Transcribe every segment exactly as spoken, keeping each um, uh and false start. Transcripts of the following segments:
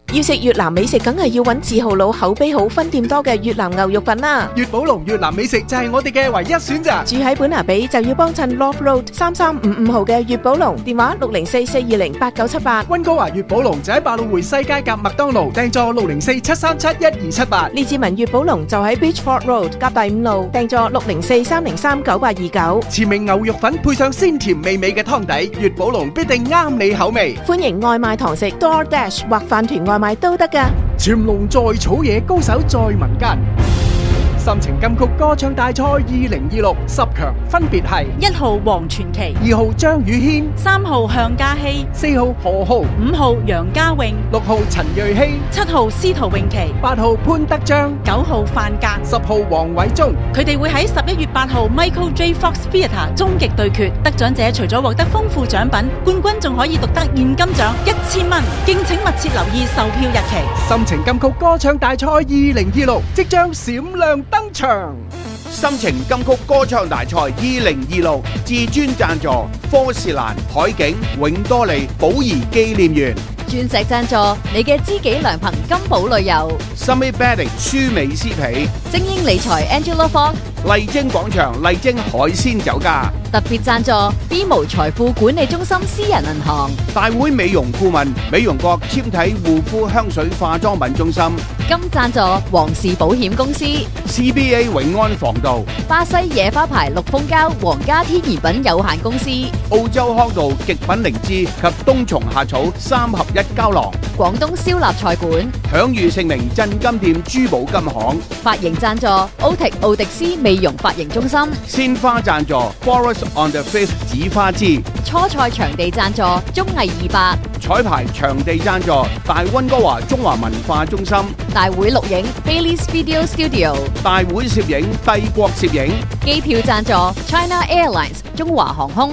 要食越南美食，梗係要揾字號佬口碑好、分店多嘅越南牛肉粉啦。 粵寶龍越南美食就係我哋嘅唯一選擇。 住喺本拿比就要幫襯 Love Road 三三五五號嘅粵寶龍，電話六零四四二零八九七八。 溫哥華粵寶龍就喺百老匯西街夾麥當勞，訂座六零四七三七一二七八。 列治文粵寶龍就喺 Beachford Road 夾第五路，訂座六零四三零三九八二九。 前明牛肉粉配上鮮甜美味嘅湯底，粵寶龍必定啱你口味。 歡迎外賣堂食 DoorDash 或飯團外賣都得㗎。 潛龍在草野，高手在民間。心情金曲歌唱大賽二零二六十強分別係一號黃傳奇、 二號張宇軒、 三號向嘉熙、 四號何浩、 五號楊家穎、 六號陳瑞希、 七號司徒詠琪、 八號潘德章、 九號范格、 十號黃偉忠。 佢哋會喺十一月八號 Michael J. Fox Theatre 終極對決，得獎者除咗獲得豐富獎品，冠軍仲可以獨得現金獎一千蚊。敬請密切留意售票日期。 心情金曲歌唱大賽二零二六即將閃亮登場。 心情金曲歌唱大賽二零二六至尊贊助科士蘭、海景、永多利、寶儀紀念園。 鑽石贊助你嘅知己良朋金寶旅遊。 Summit Bedding 舒美斯皮。 精英理財 Angela Fox。 麗晶廣場麗晶海鮮酒家。 特別贊助 B 無財富管理中心私人銀行。 大會美容顧問美容國纖體護膚香水化妝品中心。 金贊助皇氏保險公司。 C B A 永安防盜。 巴西野花牌綠蜂膠皇家天然品有限公司。 澳洲康道極品靈芝及冬蟲夏草三合一膠囊。 廣東燒臘菜館。 享譽盛名鎮金店珠寶金行。 髮型贊助奧迪奧迪斯美容髮型中心。 鮮花贊助 Forest on the Face 紫花枝。 初賽場地贊助綜藝二百。 彩排場地贊助大溫哥華中華文化中心。 大會錄影 Bailey's Video Studio。 大會攝影帝國攝影。 機票贊助 China Airlines 中華航空。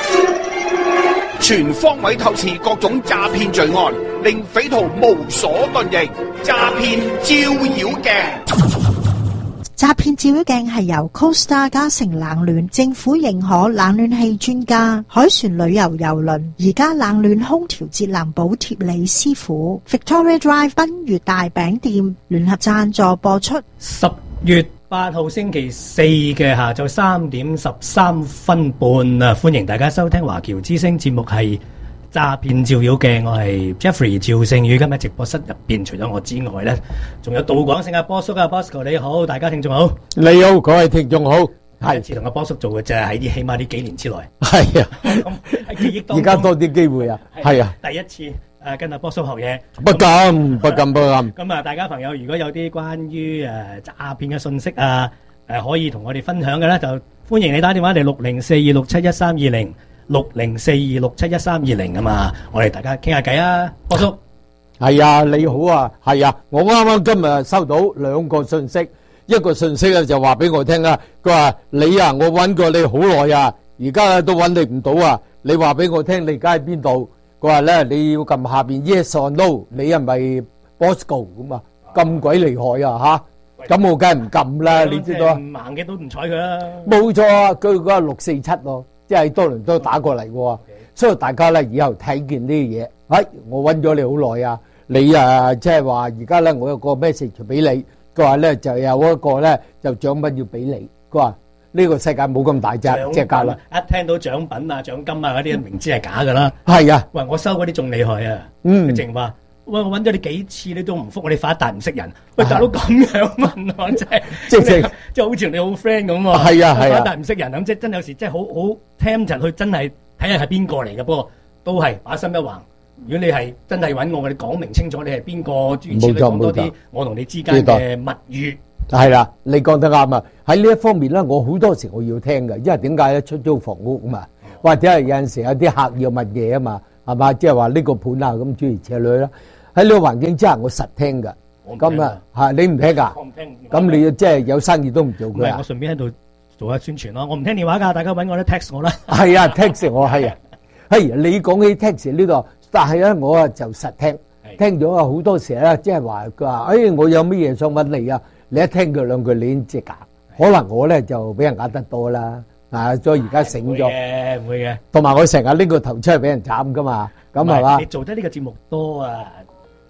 全方位透視各種詐騙罪案，令匪徒無所遁形。詐騙照妖鏡。 詐騙照妖鏡係由 Costa 嘉誠冷暖政府認可冷暖氣專家海船旅遊郵輪而家冷暖空調節能補貼李師傅 Victoria Drive 賓悅大餅店聯合贊助播出。 十月八號星期四嘅下晝三點十三分半啊！歡迎大家收聽華僑之聲節目，係詐騙照妖鏡，我係 Jeffrey 趙勝宇。今日直播室入邊除咗我之外咧，仲有杜廣勝阿波叔啊 Bosco 你好，大家聽眾好。 你好，各位聽眾好。 第一次同阿波叔做嘅就係喺啲起碼呢幾年之內。 係啊， 喺記憶當中而家多啲機會啊，係啊， 第一次誒跟阿波叔學嘢。 不敢不敢不敢。 咁啊，大家朋友如果有啲關於誒詐騙嘅信息啊，誒可以同我哋分享嘅咧，就歡迎你打電話嚟六零四二六七一三二零。六零四二六七一三二零啊嘛，我哋大家傾下偈啊，波叔。 係啊，你好啊，係啊，我啱啱今日收到兩個信息，一個信息咧就話俾我聽啊，佢話你啊，我揾過你好耐啊，而家都揾你唔到啊，你話俾我聽你而家喺邊度？佢話咧你要撳下邊 yes or no， 你係咪 Bosco 咁啊？咁鬼厲害啊吓，咁我梗係唔撳啦，你知道啊？ 盲嘅都唔睬佢啦。 冇錯啊，佢嗰個六四七咯。即係多倫多打過嚟嘅，所以大家咧以後睇見呢啲嘢，哎，我揾咗你好耐啊，你啊即係話而家咧我有個 message 俾你，佢話咧就有一個咧就獎品要俾你，佢話呢個世界冇咁大隻隻價啦， 一聽到獎品啊獎金啊嗰啲，明知係假噶啦， 係啊， 喂我收嗰啲仲厲害啊， 嗯， 佢淨話喂我揾咗你幾次你都唔覆我，你發達唔識人，喂大佬咁樣問我真係，即係即係好似你好 friend 咁喎， 係啊係啊， 發達唔識人咁，即係真有時真係好好 tempted去真係睇下係邊個嚟嘅，不過都係把心一橫。如果你係真係揾我，你講明清楚你係邊個，諸如此類講多啲，我同你之間嘅密語。係啦，你講得啱啊！喺呢一方面咧，我好多時我要聽嘅，因為點解咧？出租房屋啊嘛，或者係有陣時有啲客要問嘢啊嘛，係嘛？即係話呢個盤啊咁諸如此類啦。喺呢個環境之下，我實聽㗎。咁啊嚇，你唔聽㗎？我唔聽。咁你即係有生意都唔做佢啊？ 我順便喺度做下宣傳咯。我唔聽電話㗎，大家揾我咧 text 我啦。 係啊 ，text 我係啊。係你講起 text 呢個，但係咧我啊就實聽，聽咗啊好多時咧，即係話佢話，誒我有乜嘢想揾你啊？你一聽佢兩句，你已經知㗎。可能我咧就俾人呃得多啦，啊，所以而家醒咗。唔會嘅，唔會嘅。 同埋我成日拎個頭出去俾人斬㗎嘛，咁係嘛？ 你做得呢個節目多啊，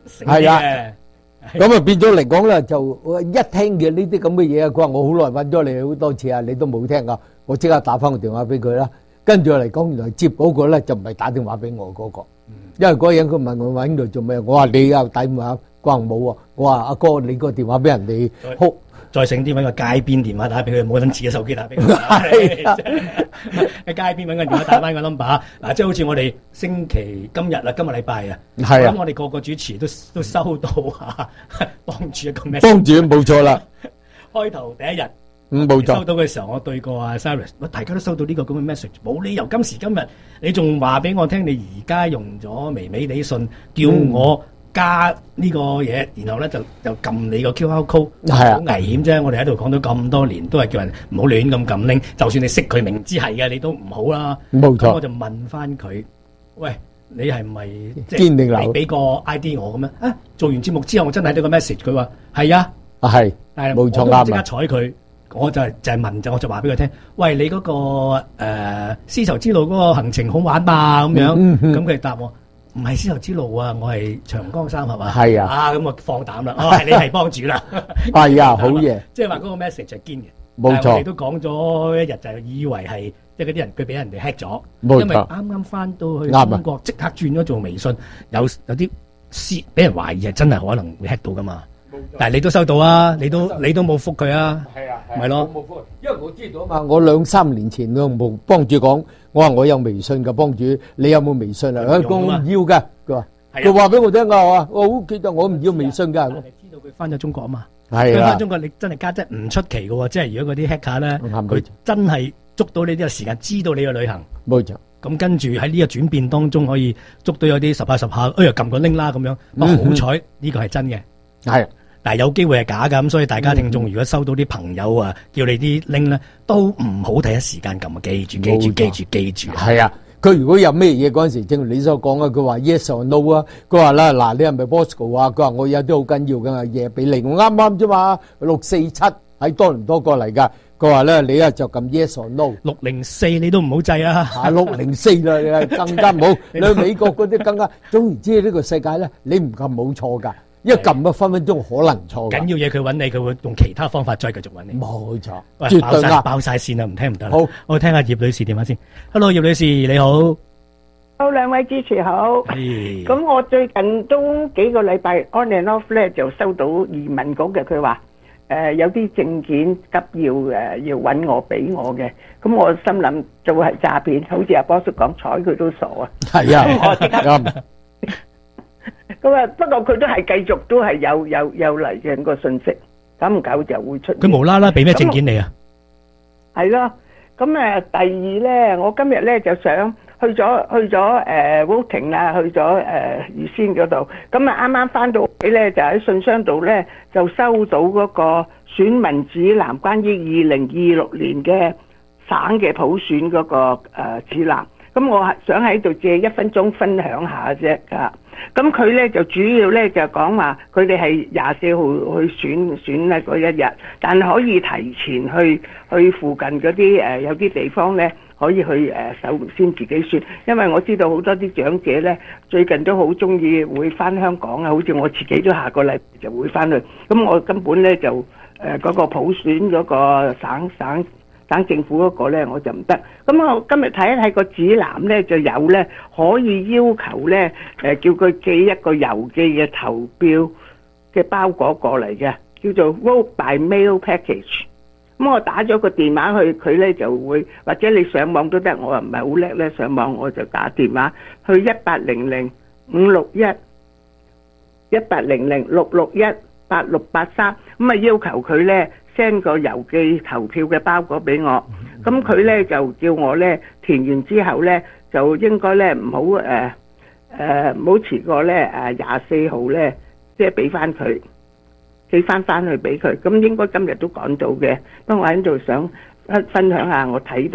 係啦。咁啊變咗嚟講咧，就一聽嘅呢啲咁嘅嘢啊，佢話我好耐揾咗你好多次啊，你都冇聽啊，我即刻打翻個電話俾佢啦。跟住嚟講，原來接嗰個咧就唔係打電話俾我嗰個，因為嗰個人佢問我揾佢做咩，我話你又打電話，佢話冇喎，我話阿哥你個電話俾人哋哭。 再醒啲揾個街邊電話打俾佢，冇等自己手機打俾佢。 係啊， 喺街邊揾個電話打翻個 number。嗱，即係好似我哋星期今日啊，今個禮拜啊， 係啊， 咁我哋個個主持都都收到啊，幫住一個 message。 幫住冇錯啦。 開頭第一日， 嗯冇錯。 收到嘅時候，我對過阿 Cyrus，大家都收到呢個咁嘅 message，冇理由今時今日你仲話俾我聽，你而家用咗微微啲信，叫我加呢個嘢，然後咧就就撳你個 Q R code，好危險啫！我哋喺度講咗咁多年，都係叫人唔好亂咁撳 link，就算你識佢明知係嘅，你都唔好啦。 冇錯。 咁我就問翻佢，喂，你係咪即堅定流？ 你俾個 I D 我咁樣啊？做完節目之後，我真係睇到個 message，佢話係啊， 啊係， 但係冇錯我都即刻啱啊。 睬佢，我就係就係問就我就話俾佢聽，喂，你嗰個誒絲綢之路嗰個行程好玩吧？咁樣， 嗯嗯咁佢答我。唔係絲綢之路啊，我係長江三峽啊。 係啊， 啊咁我放膽啦，哦係你係幫主啦。 係啊，好嘢。 即係話嗰個 message 係堅嘅。 冇錯。 我哋都講咗一日，就係以為係即係嗰啲人佢俾人哋 hack 咗。 冇錯。 因為啱啱翻到去中國，即刻轉咗做微信，有有啲私俾人懷疑係真係可能會 hack 到噶嘛。但係你都收到啊，你都你都冇覆佢啊。係啊，係咯。冇覆， 因為我知道啊嘛，我兩三年前我冇幫主講。我話我有微信嘅幫主，你有冇微信啊？佢講唔要嘅，佢話佢話俾我聽㗎，我話我好記得我唔要微信㗎。 你知道佢翻咗中國啊嘛？ 係啊， 翻中國你真係家姐唔出奇嘅喎，即係如果嗰啲 hacker 咧，佢真係捉到你呢個時間，知道你嘅旅行。 冇錯。 咁跟住喺呢個轉變當中，可以捉到有啲十下十下，哎呀撳個 link 啦咁樣。不過好彩呢個係真嘅。係。但係有機會係假㗎，咁所以大家聽眾如果收到啲朋友啊，叫你啲 link 咧，都唔好第一時間撳啊！記住，記住，記住，記住。 係啊，佢如果有咩嘢嗰陣時，正如你所講啊，佢話 yes or no 啊，佢話啦嗱，你係咪 Bosco 啊？佢話我有啲好緊要嘅嘢俾你，我啱啱啫嘛，六四七喺多倫多過嚟㗎。佢話咧，你啊就撳 yes or no， 六零四你都唔好制啊！ 啊六零四啦，你係更加唔好。你去美國嗰啲更加，總言之呢個世界咧，你唔撳冇錯㗎。一撳啊，分分鐘可能錯。 緊要嘢佢揾你，佢會用其他方法再繼續揾你。 冇錯， 喂， 絕對啱， 爆晒線啦，唔聽唔得啦。 好， 我聽下葉女士電話先。Hello，葉女士你好。 好，兩位主持好。 係。 咁我最近都幾個禮拜 on and off 咧，就收到移民局嘅，佢話誒有啲證件急要誒要揾我俾我嘅。咁我心諗做係詐騙，好似阿波叔講，睬佢都傻啊。 係啊，啱。 咁啊，不過佢都係繼續都係有有有嚟嘅個信息，久唔久就會出。 佢無啦啦俾咩證件你啊？ 係咯，咁誒第二咧，我今日咧就想去咗去咗誒 voting 啦，去咗誒預先嗰度，咁啊啱啱翻到屋企咧，就喺信箱度咧就收到嗰個選民指南，關於二零二六年嘅省嘅普選嗰個誒指南。咁我係想喺度借一分鐘分享下啫㗎。咁佢咧就主要咧就講話佢哋係廿四號去選選咧嗰一日，但可以提前去去附近嗰啲誒有啲地方咧可以去誒首先自己選，因為我知道好多啲長者咧最近都好中意會翻香港啊，好似我自己都下個禮拜就會翻去。咁我根本咧就誒嗰、呃嗰個普選嗰個省省。省政府嗰個咧我就唔得，咁我今日睇一睇個指南咧就有咧可以要求咧誒叫佢寄一個郵寄嘅投票嘅包裹過嚟嘅，叫做 Vote by Mail Package。咁我打咗個電話去，佢咧就會，或者你上網都得，我又唔係好叻咧，上網我就打電話去一八零零五六一一八零零六六一八六八三，咁啊要求佢咧send個郵寄投票嘅包裹俾我，咁佢咧就叫我咧填完之後咧就應該咧唔好誒誒唔好遲過咧誒廿四號咧，即係俾翻佢寄翻翻去俾佢，咁應該今日都趕到嘅。不過我喺度想分分享下我睇到。